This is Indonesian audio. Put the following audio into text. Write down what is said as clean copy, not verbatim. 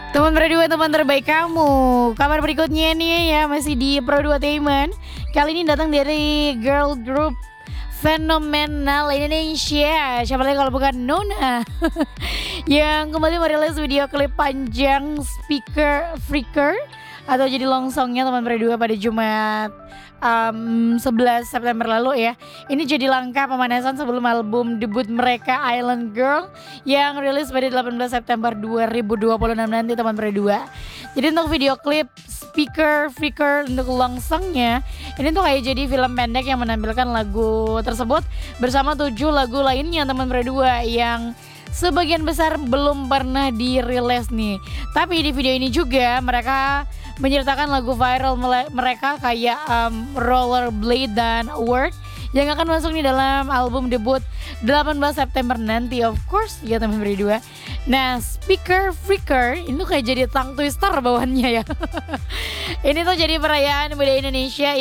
Teman Pro 2, teman terbaik kamu. Kabar berikutnya nih ya, masih di Pro 2 Tainment. Kali ini datang dari girl group fenomenal Indonesia. Siapa lagi kalau bukan Nona yang kembali merilis video klip panjang Speaker Freaker atau jadi long songnya teman Pro 2 pada Jumat 11 September lalu ya. Ini jadi langkah pemanasan sebelum album debut mereka Island Girl yang rilis pada 18 September 2026 nanti teman Pro 2. Jadi untuk video klip Speaker Freaker untuk long songnya ini tuh kayak jadi film pendek yang menampilkan lagu tersebut bersama 7 lagu lainnya teman Pro 2 yang sebagian besar belum pernah dirilis nih. Tapi di video ini juga mereka menyertakan lagu viral mereka kayak Rollerblade dan Work yang akan masuk nih dalam album debut 18 September nanti, of course ya teman berdua. Nah, Speaker Freaker ini tuh kayak jadi tongue twister bawaannya ya. Ini tuh jadi perayaan budaya Indonesia